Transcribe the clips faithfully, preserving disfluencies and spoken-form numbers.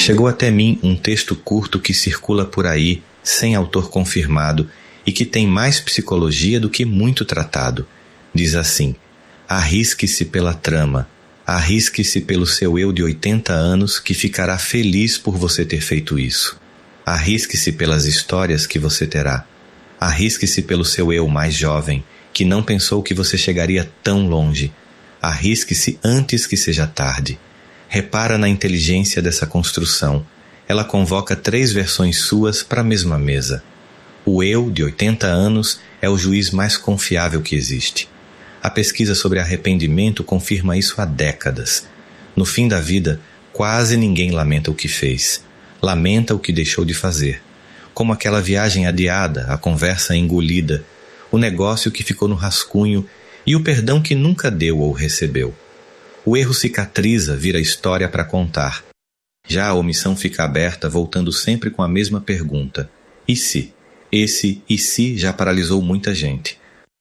Chegou até mim um texto curto que circula por aí, sem autor confirmado, e que tem mais psicologia do que muito tratado. Diz assim: arrisque-se pela trama, arrisque-se pelo seu eu de oitenta anos que ficará feliz por você ter feito isso. Arrisque-se pelas histórias que você terá. Arrisque-se pelo seu eu mais jovem, que não pensou que você chegaria tão longe. Arrisque-se antes que seja tarde. Repara na inteligência dessa construção. Ela convoca três versões suas para a mesma mesa. O eu, de oitenta anos, é o juiz mais confiável que existe. A pesquisa sobre arrependimento confirma isso há décadas. No fim da vida, quase ninguém lamenta o que fez. Lamenta o que deixou de fazer. Como aquela viagem adiada, a conversa engolida, o negócio que ficou no rascunho e o perdão que nunca deu ou recebeu. O erro cicatriza, vira história para contar. Já a omissão fica aberta, voltando sempre com a mesma pergunta: e se? Esse e se já paralisou muita gente.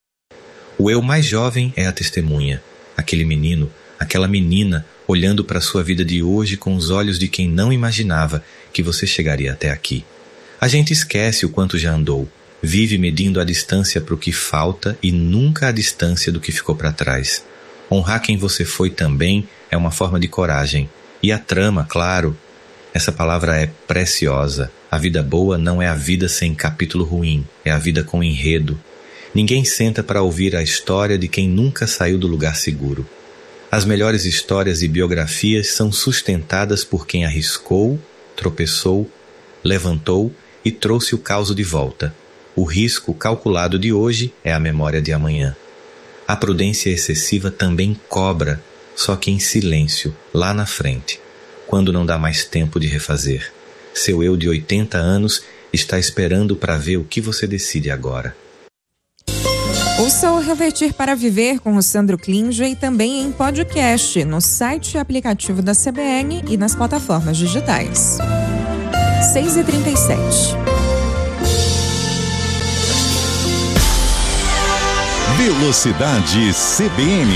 O eu mais jovem é a testemunha, aquele menino, aquela menina, olhando para a sua vida de hoje com os olhos de quem não imaginava que você chegaria até aqui. A gente esquece o quanto já andou, vive medindo a distância para o que falta e nunca a distância do que ficou para trás. Honrar quem você foi também é uma forma de coragem. E a trama, claro, essa palavra é preciosa. A vida boa não é a vida sem capítulo ruim, é a vida com enredo. Ninguém senta para ouvir a história de quem nunca saiu do lugar seguro. As melhores histórias e biografias são sustentadas por quem arriscou, tropeçou, levantou e trouxe o caos de volta. O risco calculado de hoje é a memória de amanhã. A prudência excessiva também cobra, só que em silêncio, lá na frente, quando não dá mais tempo de refazer. Seu eu de oitenta anos está esperando para ver o que você decide agora. Ouça o Refletir para Viver com o Sandro Klinger e também em podcast no site e aplicativo da C B N e nas plataformas digitais. seis e trinta e sete. Velocidade C B N.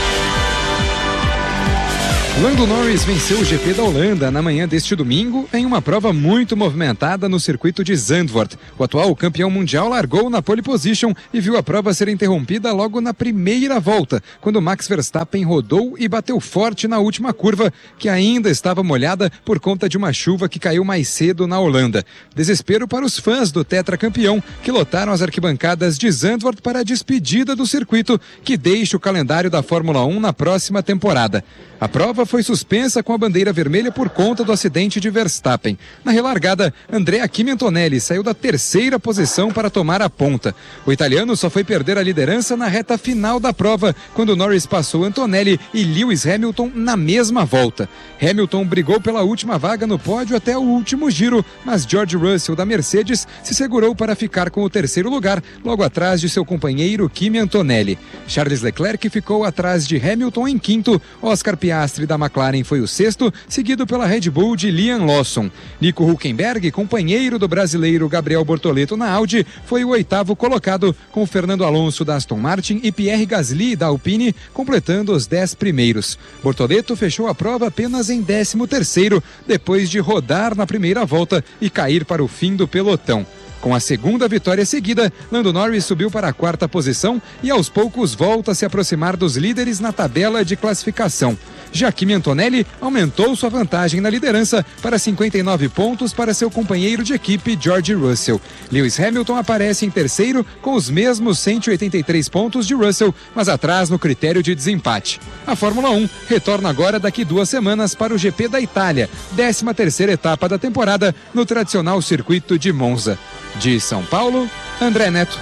Lando Norris venceu o G P da Holanda na manhã deste domingo em uma prova muito movimentada no circuito de Zandvoort. O atual campeão mundial largou na pole position e viu a prova ser interrompida logo na primeira volta, quando Max Verstappen rodou e bateu forte na última curva, que ainda estava molhada por conta de uma chuva que caiu mais cedo na Holanda. Desespero para os fãs do tetracampeão, que lotaram as arquibancadas de Zandvoort para a despedida do circuito, que deixa o calendário da Fórmula um na próxima temporada. A prova foi suspensa com a bandeira vermelha por conta do acidente de Verstappen. Na relargada, Andrea Kimi Antonelli saiu da terceira posição para tomar a ponta. O italiano só foi perder a liderança na reta final da prova, quando Norris passou Antonelli e Lewis Hamilton na mesma volta. Hamilton brigou pela última vaga no pódio até o último giro, mas George Russell da Mercedes se segurou para ficar com o terceiro lugar, logo atrás de seu companheiro Kimi Antonelli. Charles Leclerc ficou atrás de Hamilton em quinto, Oscar Piastri da McLaren foi o sexto, seguido pela Red Bull de Liam Lawson. Nico Hülkenberg, companheiro do brasileiro Gabriel Bortoleto na Audi, foi o oitavo colocado, com Fernando Alonso da Aston Martin e Pierre Gasly da Alpine completando os dez primeiros. Bortoleto fechou a prova apenas em décimo terceiro, depois de rodar na primeira volta e cair para o fim do pelotão. Com a segunda vitória seguida, Lando Norris subiu para a quarta posição e aos poucos volta a se aproximar dos líderes na tabela de classificação. Já Kimi Antonelli aumentou sua vantagem na liderança para cinquenta e nove pontos para seu companheiro de equipe George Russell. Lewis Hamilton aparece em terceiro com os mesmos cento e oitenta e três pontos de Russell, mas atrás no critério de desempate. A Fórmula um retorna agora daqui duas semanas para o G P da Itália, décima terceira etapa da temporada no tradicional circuito de Monza. De São Paulo, André Neto.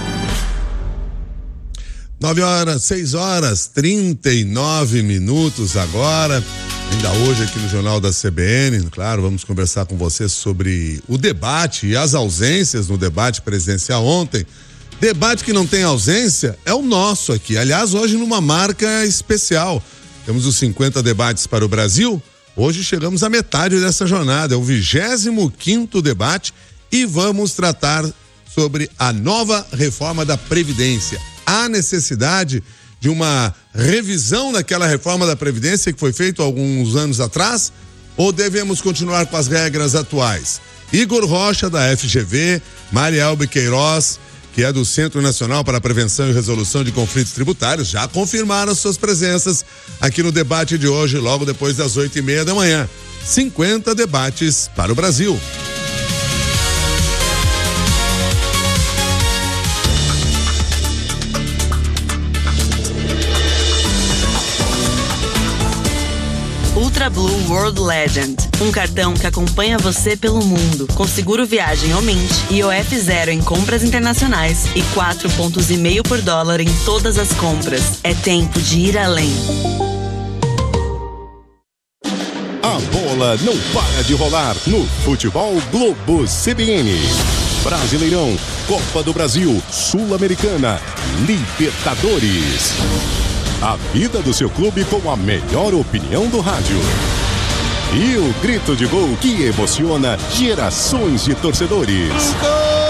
nove horas, seis horas, trinta e nove minutos agora. Ainda hoje aqui no Jornal da C B N, claro, vamos conversar com você sobre o debate e as ausências no debate presidencial ontem. Debate que não tem ausência é o nosso aqui. Aliás, hoje numa marca especial. Temos os cinquenta debates para o Brasil. Hoje chegamos à metade dessa jornada. É o vigésimo quinto debate. E vamos tratar sobre a nova reforma da Previdência. Há necessidade de uma revisão daquela reforma da Previdência que foi feita alguns anos atrás? ou devemos continuar com as regras atuais? Igor Rocha, da F G V, Marielbe Queiroz, que é do Centro Nacional para a Prevenção e Resolução de Conflitos Tributários, já confirmaram suas presenças aqui no debate de hoje, logo depois das oito e meia da manhã. cinquenta debates para o Brasil. Ultra Blue World Legend, um cartão que acompanha você pelo mundo, com seguro viagem ou Mint, I O F zero em compras internacionais e quatro pontos e meio por dólar em todas as compras. É tempo de ir além. A bola não para de rolar no Futebol Globo C B N. Brasileirão, Copa do Brasil, Sul-Americana, Libertadores. A vida do seu clube com a melhor opinião do rádio. E o grito de gol que emociona gerações de torcedores.